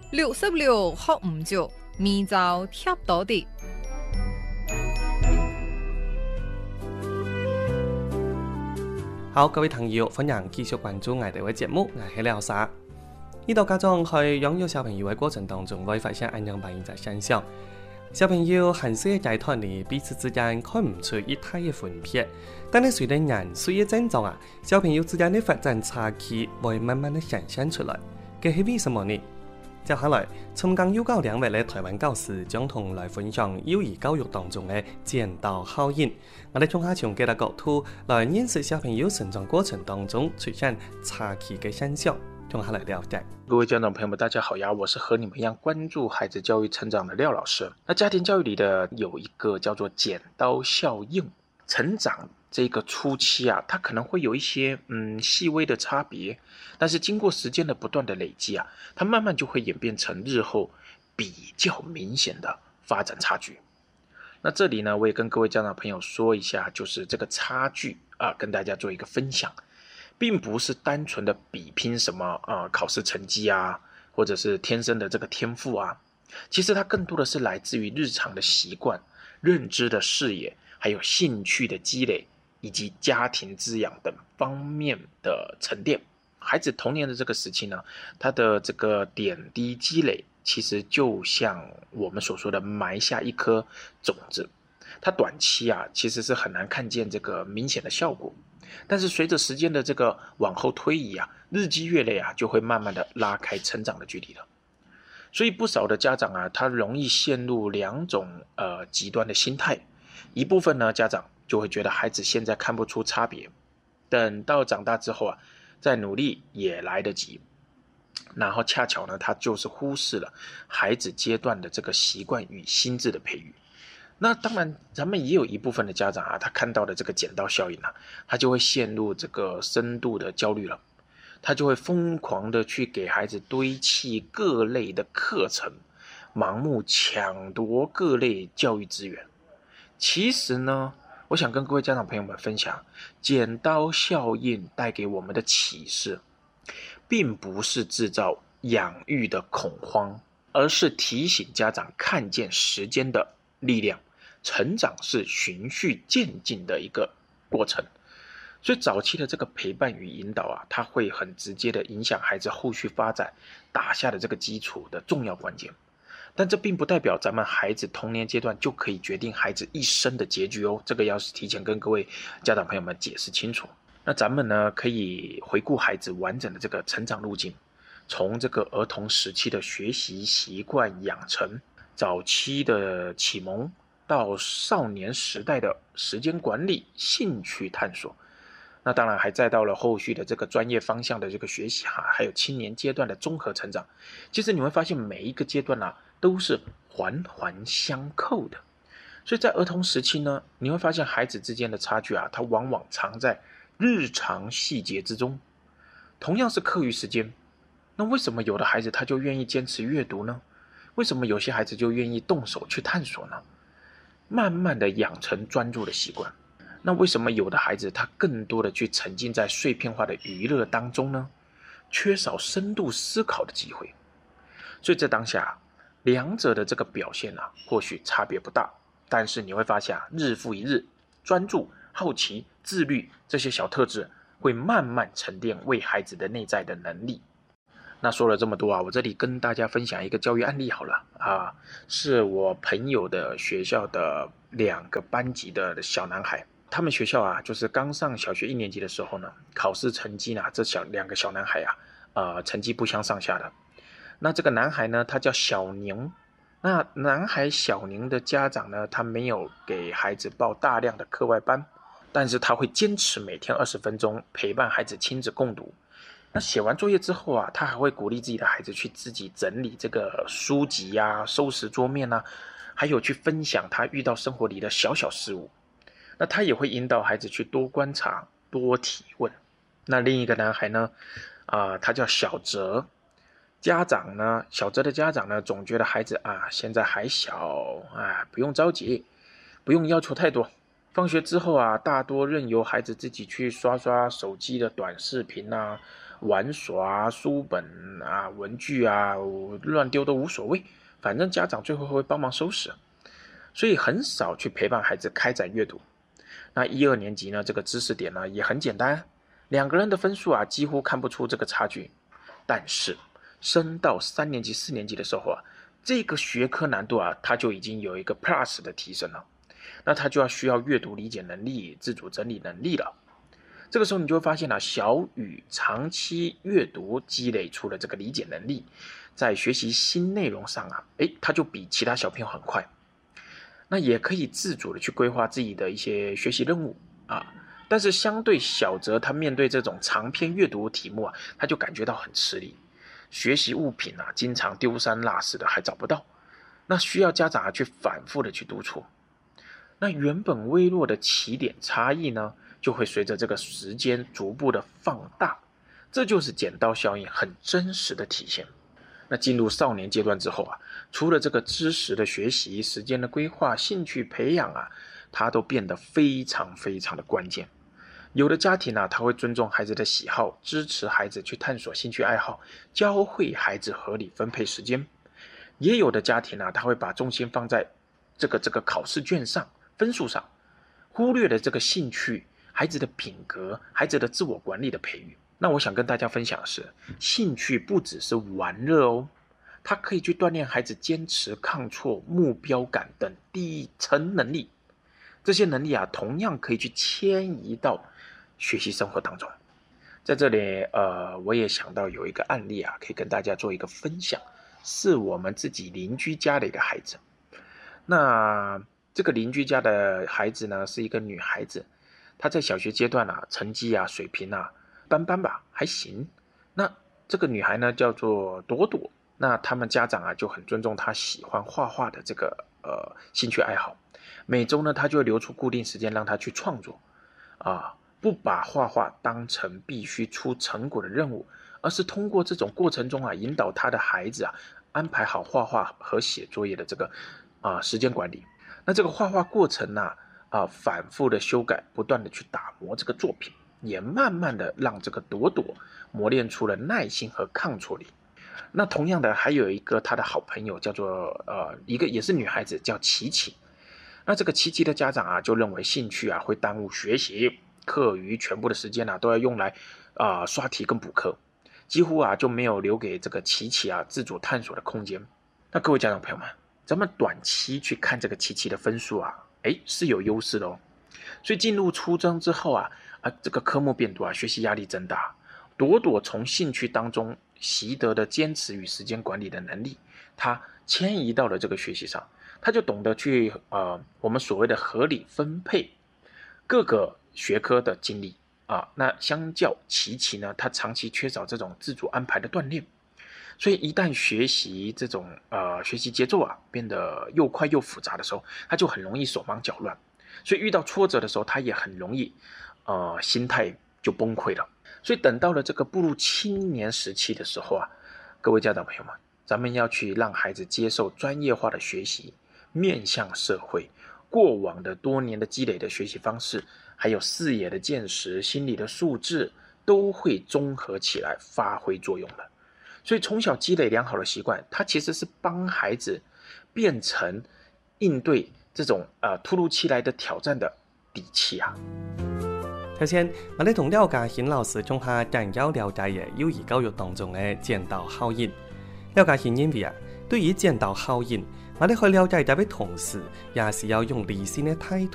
66學唔足，明朝貼到底。 好，各位朋友，歡迎繼續關注我哋嘅節目，我係廖沙。呢度家長去養育小朋友嘅過程當中，會發現一樣扮演嘅現象。小朋友很小嘅階段裏，彼此之間看唔出一太嘅分別，但係隨着年歲嘅增長啊，小朋友之間嘅發展差距會慢慢地顯現出來。這係為什麼呢？接下來，從剛幼教兩位嘅台灣教師將同來分享幼兒教育當中嘅剪刀效應。我哋從下從幾個角度來認識小朋友成長過程當中出現差距嘅現象，從下來了解。 各位家長朋友們，大家好呀！我是和你們一樣關注孩子教育成長的廖老師。那家庭教育裡的有一個叫做剪刀效應，成長這個初期啊，它可能會有一些細微的差別，但是經過時間的不斷的累積啊，它慢慢就會演變成日後比較明顯的發展差距。那這裡呢，我也跟各位家長朋友說一下，就是這個差距啊，跟大家做一個分享，並不是單純的比拼什麼考試成績啊，或者是天生的這個天賦啊，其實它更多的是來自於日常的習慣、認知的視野，還有興趣的積累，以及家庭滋養等方面的沉澱。孩子童年的這個時期呢，他的這個點滴積累，其實就像我們所說的埋下一顆種子，它短期啊其實是很難看見這個明顯的效果，但是隨着時間的這個往後推移啊，日積月累啊，就會慢慢的拉開成長的距離了。所以不少的家長啊，他容易陷入兩種極端的心態，一部分呢家長就會覺得孩子現在看不出差別，等到長大之後啊，再努力也來得及。然後恰巧呢，他就是忽視了孩子階段的這個習慣與心智的培育。那當然，咱們也有一部分的家長啊，他看到的這個剪刀效應啊，他就會陷入這個深度的焦慮了，他就會瘋狂的去給孩子堆砌各類的課程，盲目搶奪各類教育資源。其實呢，我想跟各位家長朋友們分享，剪刀效應帶給我們的啟示，並不是製造養育的恐慌，而是提醒家長看見時間的力量，成長是循序漸進的一個過程。所以早期的這個陪伴與引導啊，它會很直接的影響孩子後續發展打下的這個基礎的重要關鍵。但這並不代表咱們孩子童年階段就可以決定孩子一生的結局哦，這個要是提前跟各位家長朋友們解釋清楚。那咱們呢，可以回顧孩子完整的這個成長路徑，從這個兒童時期的學習習慣養成，早期的啟蒙，到少年時代的時間管理、興趣探索，那當然還再到了後續的這個專業方向的這個學習還有青年階段的綜合成長。其實你會發現每一個階段啊，都是環環相扣的。所以在兒童時期呢，你會發現孩子之間的差距啊，它往往藏在日常細節之中。同樣是課餘時間，那為什麼有的孩子他就願意堅持閱讀呢？為什麼有些孩子就願意動手去探索呢？慢慢的養成專注的習慣。那為什麼有的孩子他更多的去沉浸在碎片化的娛樂當中呢？缺少深度思考的機會。所以在當下，兩者的這個表現啊，或許差別不大，但是你會發現日復一日，專注、好奇、自律這些小特質會慢慢沉澱為孩子的內在的能力。那說了這麼多啊，我這裡跟大家分享一個教育案例好了啊，是我朋友的學校的2個班級的小男孩，他們學校啊，就是剛上小學1年級的時候呢，考試成績呢，這2個小男孩啊，成績不相上下的。那這個男孩呢，他叫小寧。那男孩小寧的家長呢，他沒有給孩子報大量的課外班，但是他會堅持每天20分鐘陪伴孩子親子共讀。那寫完作業之後啊，他還會鼓勵自己的孩子去自己整理這個書籍啊，收拾桌面啊，還有去分享他遇到生活裡的小小事物。那他也會引導孩子去多觀察、多提問。那另一個男孩呢，他叫小哲。家長呢，小哲的家長呢，總覺得孩子啊，現在還小啊，不用着急，不用要求太多。放學之後啊，大多任由孩子自己去刷刷手機的短視頻啊， 玩耍书本文具乱丢都无所谓，反正家长最后会帮忙收拾，所以很少去陪伴孩子开展阅读。那1、2年级呢，这个知识点呢也很简单，2个人的分数几乎看不出这个差距。但是升到3年级、4年级的时候这个学科难度它就已经有一个 plus 的提升了，那他就需要阅读理解能力、自主整理能力了。这个时候你就会发现小雨长期阅读积累出了这个理解能力，在学习新内容上他就比其他小朋友很快。那也可以自主的去规划自己的一些学习任务但是相对小泽，他面对这种长篇阅读题目他就感觉到很吃力，学习物品经常丢三落四的还找不到，那需要家长去反复的去督促。那原本微弱的起点差异呢，就会随着这个时间逐步的放大，这就是剪刀效应很真实的体现。那进入少年阶段之后除了这个知识的学习、时间的规划、兴趣培养它都变得非常非常的关键。有的家庭他会尊重孩子的喜好，支持孩子去探索兴趣爱好，教会孩子合理分配时间。也有的家庭他会把重心放在这个考试卷上、分数上，忽略了这个兴趣、孩子的品格、孩子的自我管理的培育。那我想跟大家分享的是，兴趣不只是玩乐它可以去锻炼孩子坚持、抗挫、目标感等底层能力。这些能力同样可以去迁移到学习生活当中。在这里我也想到有一个案例可以跟大家做一个分享，是我们自己邻居家的一个孩子。那这个邻居家的孩子呢，是一个女孩子，她在小学阶段成绩水平般般吧，还行。那这个女孩呢叫做朵朵，那他们家长就很尊重她喜欢画画的这个兴趣爱好，每周呢她就会留出固定时间让她去创作不把画画当成必须出成果的任务，而是通过这种过程中引导她的孩子安排好画画和写作业的这个时间管理。那这个画画过程反复的修改，不断的去打磨这个作品，也慢慢的让这个朵朵磨练出了耐心和抗挫力。那同样的还有一个他的好朋友叫做一个也是女孩子叫琪琪。那这个琪琪的家长就认为兴趣会耽误学习，课余全部的时间都要用来刷题跟补课，几乎就没有留给这个琪琪自主探索的空间。那各位家长朋友们，咱们短期去看这个琪琪的分数是有优势的所以进入初中之后这个科目变多学习压力增大，朵朵从兴趣当中习得的坚持与时间管理的能力，他迁移到了这个学习上，他就懂得去我们所谓的合理分配各个学科的精力那相较琪琪呢，他长期缺少这种自主安排的锻炼，所以一旦学习这种学习节奏变得又快又复杂的时候，他就很容易手忙脚乱，所以遇到挫折的时候，他也很容易心态就崩溃了。所以等到了这个步入青年时期的时候各位家长朋友们，咱们要去让孩子接受专业化的学习，面向社会，过往的多年的积累的学习方式，还有视野的见识、心理的素质，都会综合起来发挥作用的。所以从小积累良好的习惯，它其实是帮孩子变成应对这种突如其来的挑战的底氣頭先我哋同廖家賢老師講下簡要了解嘅幼兒教育當中嘅剪刀效應。廖家賢認為對於剪刀效應，我哋去了解到嘅同時，也是要用理性嘅態度